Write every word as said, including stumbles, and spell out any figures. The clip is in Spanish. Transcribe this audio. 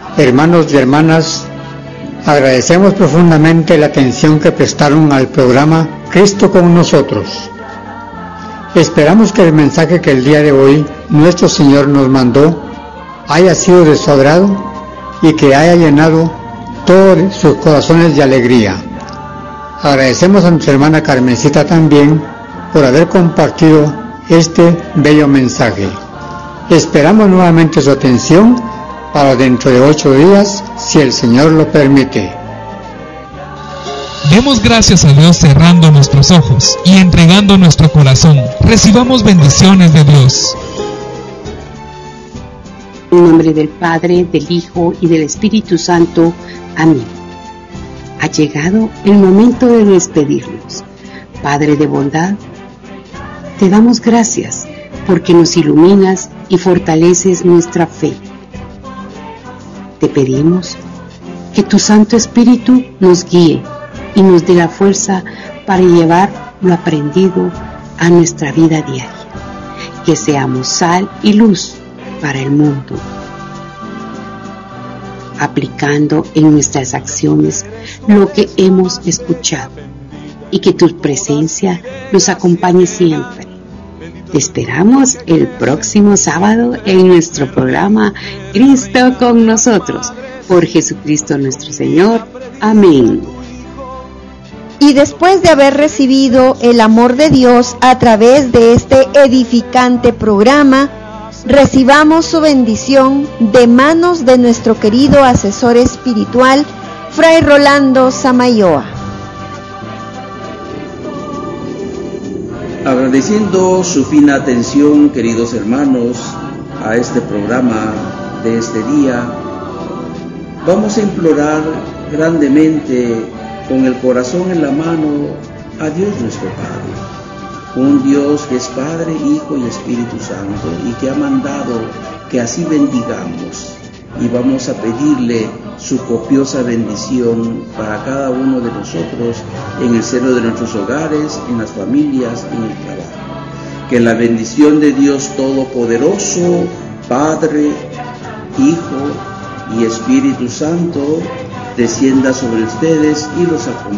Hermanos y hermanas, agradecemos profundamente la atención que prestaron al programa Cristo con nosotros. Esperamos que el mensaje que el día de hoy nuestro Señor nos mandó haya sido de su agrado y que haya llenado todos sus corazones de alegría. Agradecemos a nuestra hermana Carmencita también por haber compartido este bello mensaje. Esperamos nuevamente su atención para dentro de ocho días, si el Señor lo permite. Demos gracias a Dios cerrando nuestros ojos y entregando nuestro corazón. Recibamos bendiciones de Dios. En nombre del Padre, del Hijo y del Espíritu Santo. Amén. Ha llegado el momento de despedirnos. Padre de bondad, te damos gracias porque nos iluminas y fortaleces nuestra fe. Te pedimos que tu Santo Espíritu nos guíe y nos dé la fuerza para llevar lo aprendido a nuestra vida diaria. Que seamos sal y luz para el mundo, aplicando en nuestras acciones lo que hemos escuchado, y que tu presencia nos acompañe siempre. Te esperamos el próximo sábado en nuestro programa Cristo con nosotros, por Jesucristo nuestro Señor. Amén. Y después de haber recibido el amor de Dios a través de este edificante programa, recibamos su bendición de manos de nuestro querido asesor espiritual, Fray Rolando Samayoa. Agradeciendo su fina atención, queridos hermanos, a este programa de este día, vamos a implorar grandemente, con el corazón en la mano, a Dios nuestro Padre, un Dios que es Padre, Hijo y Espíritu Santo, y que ha mandado que así bendigamos, y vamos a pedirle su copiosa bendición para cada uno de nosotros en el seno de nuestros hogares, en las familias, en el trabajo. Que la bendición de Dios Todopoderoso, Padre, Hijo y Espíritu Santo, descienda sobre ustedes y los acompañe.